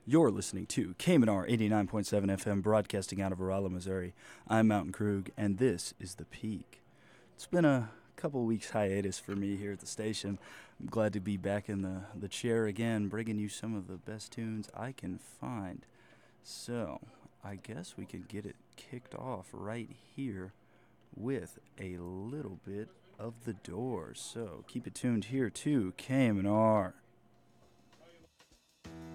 You're listening to KMNR 89.7 FM, broadcasting out of Rolla, Missouri. I'm Mountain Krug, and this is The Peak. It's been a couple weeks hiatus for me here at the station. I'm glad to be back in the chair again, bringing you some of the best tunes I can find. So, I guess we could get it kicked off right here with a little bit of The Doors. So, keep it tuned here to KMNR.